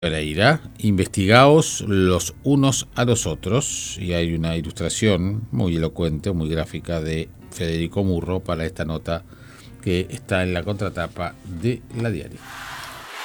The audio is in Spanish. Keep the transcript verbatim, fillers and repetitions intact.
Pereira, investigaos los unos a los otros, y hay una ilustración muy elocuente, muy gráfica de Federico Murro para esta nota que está en la contratapa de La Diaria.